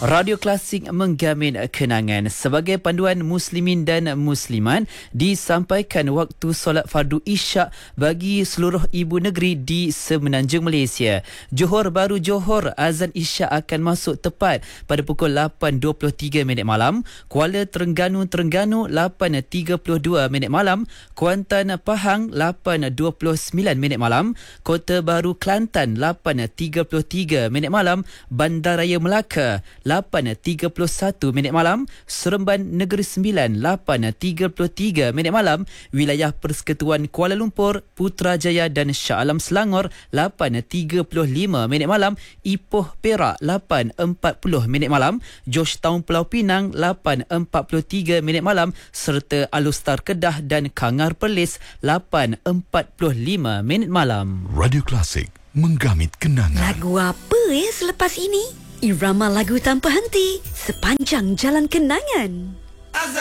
Radio Klasik menggamin kenangan. Sebagai panduan muslimin dan muslimat, disampaikan waktu solat fardu isyak bagi seluruh ibu negeri di Semenanjung Malaysia. Johor Bahru Johor, azan isyak akan masuk tepat pada pukul 8.23 malam. Kuala Terengganu 8.32 malam. Kuantan Pahang 8.29 malam. Kota Baru Kelantan 8.33 malam. Bandaraya Melaka 8.31 malam. Seremban Negeri Sembilan 8.33 malam. Wilayah Persekutuan Kuala Lumpur, Putrajaya dan Shah Alam Selangor 8.35 malam. Ipoh Perak 8.40 malam. Georgetown Pulau Pinang 8.43 malam serta Alustar Kedah dan Kangar Perlis 8.45 malam. Radio Klasik menggamit kenangan. Lagu apa selepas ini? Irama lagu tanpa henti sepanjang jalan kenangan.